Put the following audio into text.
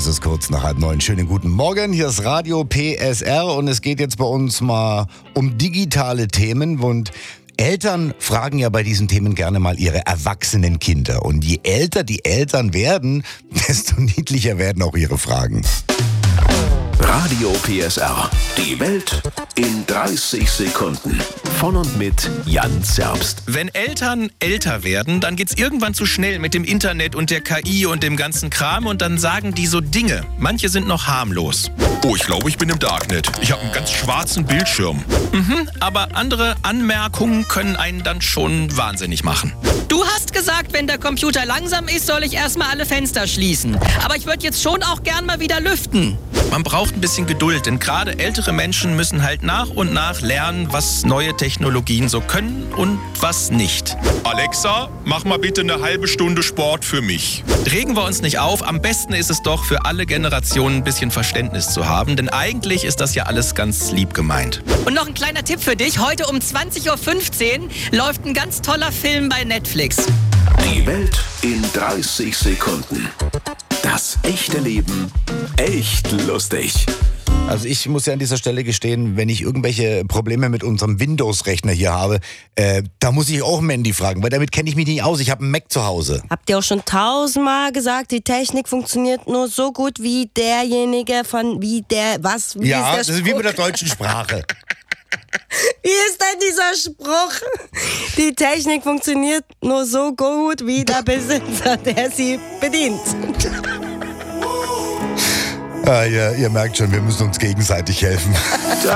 Es ist kurz nach 8:30. Schönen guten Morgen. Hier ist Radio PSR und es geht jetzt bei uns mal um digitale Themen und Eltern fragen ja bei diesen Themen gerne mal ihre erwachsenen Kinder. Und je älter die Eltern werden, desto niedlicher werden auch ihre Fragen. Radio PSR. Die Welt in 30 Sekunden. Von und mit Jan Zerbst. Wenn Eltern älter werden, dann geht's irgendwann zu schnell mit dem Internet und der KI und dem ganzen Kram und dann sagen die so Dinge. Manche sind noch harmlos. Oh, ich glaube, ich bin im Darknet. Ich habe einen ganz schwarzen Bildschirm. Aber andere Anmerkungen können einen dann schon wahnsinnig machen. Du hast gesagt, wenn der Computer langsam ist, soll ich erstmal alle Fenster schließen. Aber ich würde jetzt schon auch gern mal wieder lüften. Man braucht ein bisschen Geduld, denn gerade ältere Menschen müssen halt nach und nach lernen, was neue Technologien so können und was nicht. Alexa, mach mal bitte eine halbe Stunde Sport für mich. Regen wir uns nicht auf, am besten ist es doch für alle Generationen ein bisschen Verständnis zu haben, denn eigentlich ist das ja alles ganz lieb gemeint. Und noch ein kleiner Tipp für dich. Heute um 20.15 Uhr läuft ein ganz toller Film bei Netflix. Die Welt in 30 Sekunden. Das echte Leben echt lustig. Also ich muss ja an dieser Stelle gestehen, wenn ich irgendwelche Probleme mit unserem Windows-Rechner hier habe, da muss ich auch Mandy fragen, weil damit kenne ich mich nicht aus. Ich habe einen Mac zu Hause. Habt ihr auch schon 1000-mal gesagt, die Technik funktioniert nur so gut wie derjenige von wie Das ist wie mit der deutschen Sprache. Wie ist denn dieser Spruch? Die Technik funktioniert nur so gut wie der Besitzer, der sie bedient. Ihr merkt schon, wir müssen uns gegenseitig helfen.